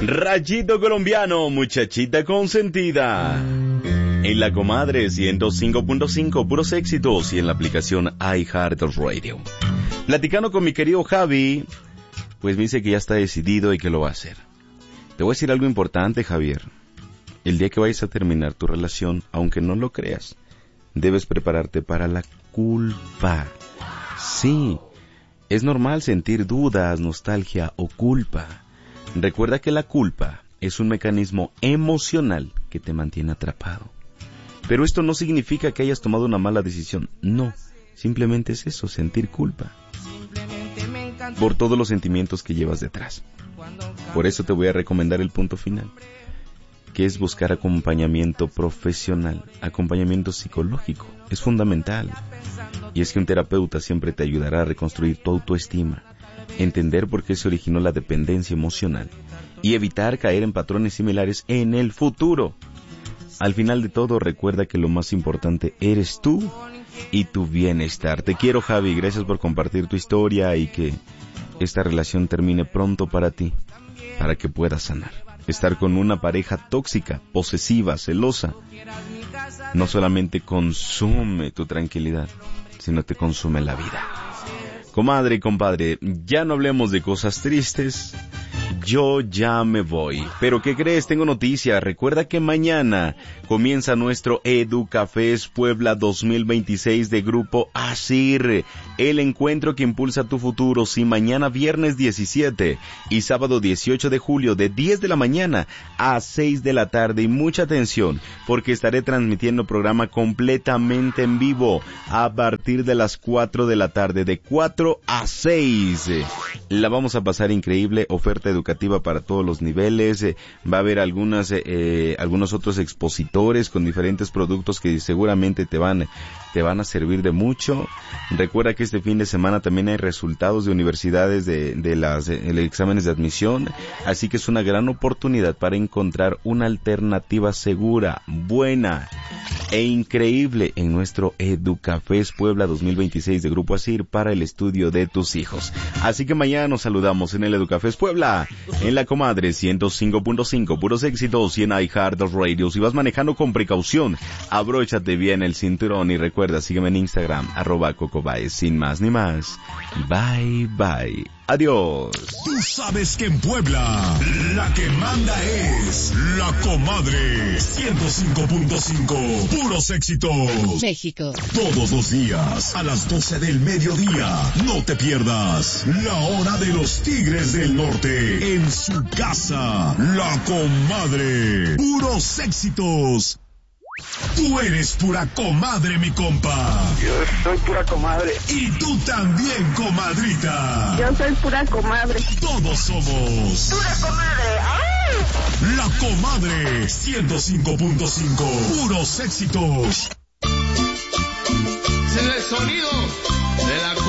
Rayito colombiano, muchachita consentida. En la comadre 105.5, puros éxitos, y en la aplicación iHeartRadio. Platicando con mi querido Javi, pues me dice que ya está decidido y que lo va a hacer. Te voy a decir algo importante, Javier. El día que vayas a terminar tu relación, aunque no lo creas, debes prepararte para la culpa. Sí, es normal sentir dudas, nostalgia o culpa. Recuerda que la culpa es un mecanismo emocional que te mantiene atrapado. Pero esto no significa que hayas tomado una mala decisión. No, simplemente es eso, sentir culpa. Por todos los sentimientos que llevas detrás. Por eso te voy a recomendar el punto final, que es buscar acompañamiento profesional, acompañamiento psicológico. Es fundamental. Y es que un terapeuta siempre te ayudará a reconstruir tu autoestima, entender por qué se originó la dependencia emocional y evitar caer en patrones similares en el futuro. Al final de todo, recuerda que lo más importante eres tú y tu bienestar. Te quiero, Javi, gracias por compartir tu historia y que esta relación termine pronto para ti, para que puedas sanar. Estar con una pareja tóxica, posesiva, celosa, no solamente consume tu tranquilidad, sino te consume la vida. Comadre y compadre, ya no hablemos de cosas tristes. Yo ya me voy. Pero ¿qué crees? Tengo noticia. Recuerda que mañana comienza nuestro Educafés Puebla 2026 de Grupo ASIR. El encuentro que impulsa tu futuro. Sí, mañana viernes 17 y sábado 18 de julio de 10 de la mañana a 6 de la tarde. Y mucha atención, porque estaré transmitiendo programa completamente en vivo a partir de las 4 de la tarde, de 4 a 6. La vamos a pasar increíble. Oferta educativa para todos los niveles. Va a haber algunos otros expositores con diferentes productos que seguramente te van a servir de mucho. Recuerda que este fin de semana también hay resultados de universidades de los exámenes de admisión, así que es una gran oportunidad para encontrar una alternativa segura, buena e increíble en nuestro Educafés Puebla 2026 de Grupo ASIR para el estudio de tus hijos. Así que mañana nos saludamos en el Educafés Puebla, en la comadre 105.5, puros éxitos, y en iHeartRadio. Si vas manejando con precaución, abróchate bien el cinturón y recuerda, sígueme en Instagram, @CocoBaez. Sin más ni más, bye bye, adiós. Tú sabes que en Puebla la que manda es la comadre 105.5, puros éxitos. México. Todos los días a las 12 del mediodía, no te pierdas la hora de los Tigres del Norte en su casa, la comadre, puros éxitos. Tú eres pura comadre, mi compa. Yo soy pura comadre. Y tú también, comadrita. Yo soy pura comadre. Todos somos Pura comadre. ¡Ay! la comadre 105.5, puros éxitos. Es el sonido de la